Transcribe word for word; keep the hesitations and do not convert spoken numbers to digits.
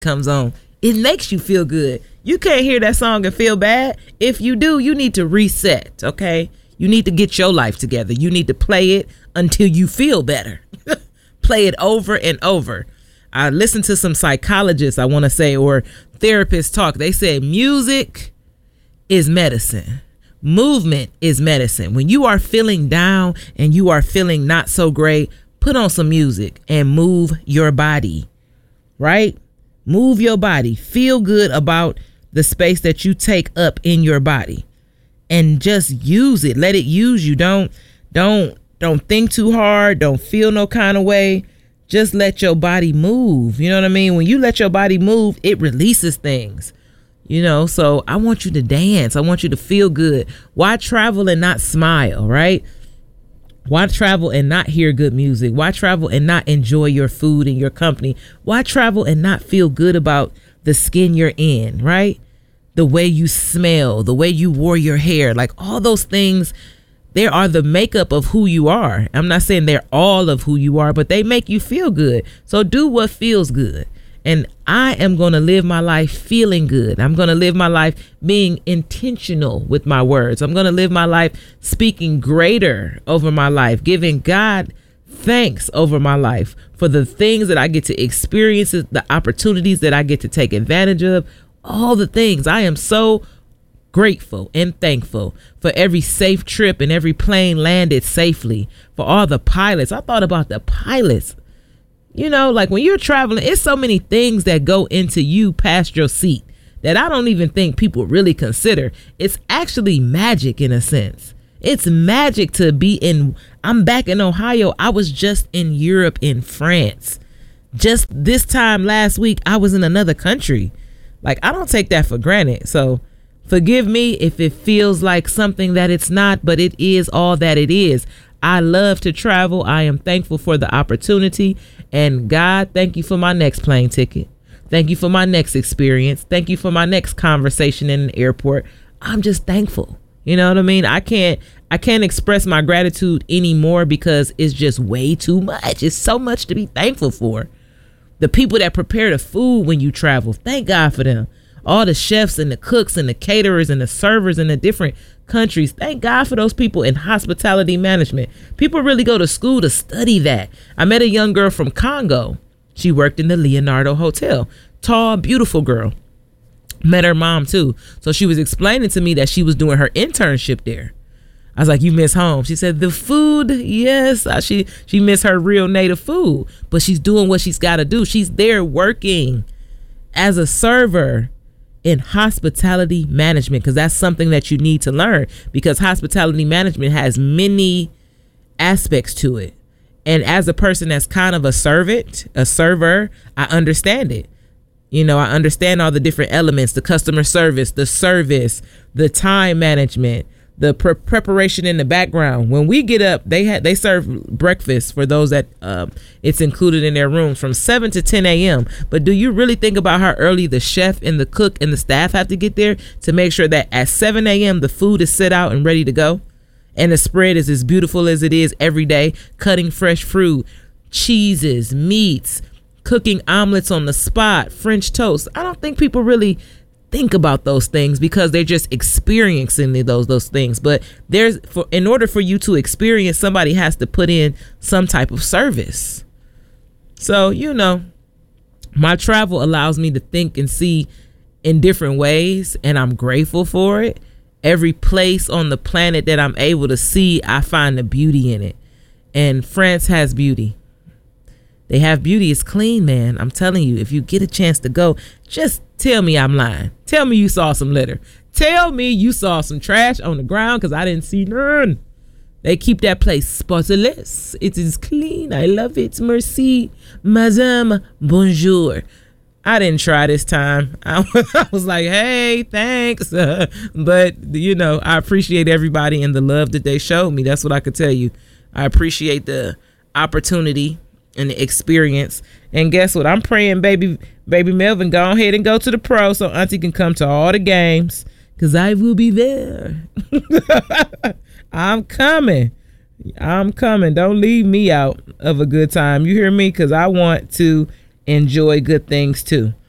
comes on, it makes you feel good. You can't hear that song and feel bad. If you do, you need to reset, okay? You need to get your life together. You need to play it until you feel better. Play it over and over. I listened to some psychologists, I want to say, or therapists talk. They said music is medicine. Movement is medicine. When you are feeling down and you are feeling not so great, put on some music and move your body, right? Move your body. Feel good about the space that you take up in your body and just use it. Let it use you. Don't, don't, don't think too hard. Don't feel no kind of way. Just let your body move. You know what I mean? When you let your body move, it releases things. You know, so I want you to dance. I want you to feel good. Why travel and not smile, right? Why travel and not hear good music? Why travel and not enjoy your food and your company? Why travel and not feel good about the skin you're in, right? The way you smell, the way you wore your hair, like all those things, they are the makeup of who you are. I'm not saying they're all of who you are, but they make you feel good. So do what feels good. And I am going to live my life feeling good. I'm going to live my life being intentional with my words. I'm going to live my life speaking greater over my life, giving God thanks over my life for the things that I get to experience, the opportunities that I get to take advantage of, all the things. I am so grateful and thankful for every safe trip and every plane landed safely, for all the pilots. I thought about the pilots. You know, like when you're traveling, it's so many things that go into you past your seat that I don't even think people really consider. It's actually magic in a sense. It's magic to be in. I'm back in Ohio. I was just in Europe, in France. Just this time last week, I was in another country. Like, I don't take that for granted. So forgive me if it feels like something that it's not, but it is all that it is. I love to travel. I am thankful for the opportunity. And God, thank you for my next plane ticket. Thank you for my next experience. Thank you for my next conversation in an airport. I'm just thankful. You know what I mean? I can't I can't express my gratitude anymore because it's just way too much. It's so much to be thankful for. The people that prepare the food when you travel, thank God for them. All the chefs and the cooks and the caterers and the servers in the different countries. Thank God for those people in hospitality management. People really go to school to study that. I met a young girl from Congo. She worked in the Leonardo Hotel. Tall, beautiful girl. Met her mom too. So she was explaining to me that she was doing her internship there. I was like, you miss home? She said, the food, yes. She, she missed her real native food, but she's doing what she's got to do. She's there working as a server in hospitality management, because that's something that you need to learn, because hospitality management has many aspects to it. And as a person that's kind of a servant, a server, I understand it. You know, I understand all the different elements, the customer service, the service, the time management, the pre- preparation in the background. When we get up, they had they serve breakfast for those that um, it's included in their rooms from seven to ten a.m. But do you really think about how early the chef and the cook and the staff have to get there to make sure that at seven a.m. the food is set out and ready to go? And the spread is as beautiful as it is every day, cutting fresh fruit, cheeses, meats, cooking omelets on the spot, French toast. I don't think people really think about those things because they're just experiencing those those things. But there's for in order for you to experience, somebody has to put in some type of service. So, you know, my travel allows me to think and see in different ways, and I'm grateful for it. Every place on the planet that I'm able to see, I find the beauty in it. And France has beauty. They have beauty. It's clean, man. I'm telling you, if you get a chance to go, just tell me I'm lying. Tell me you saw some litter. Tell me you saw some trash on the ground, because I didn't see none. They keep that place spotless. It is clean. I love it. Merci, madame. Bonjour. I didn't try this time. I was like, hey, thanks. Uh, but, you know, I appreciate everybody and the love that they showed me. That's what I could tell you. I appreciate the opportunity and the experience. And guess what? I'm praying baby baby Melvin go ahead and go to the pro so auntie can come to all the games, because I will be there. I'm coming. I'm coming. Don't leave me out of a good time. You hear me? Because I want to enjoy good things too.